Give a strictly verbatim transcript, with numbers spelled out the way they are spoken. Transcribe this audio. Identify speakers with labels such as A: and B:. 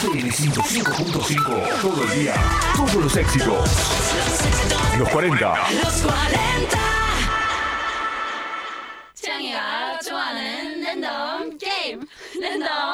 A: F M ciento cinco punto cinco. Todo el día. Todos los éxitos. Los cuarenta.
B: Los cuarenta. 창이가 좋아하는 랜덤 게임. 랜덤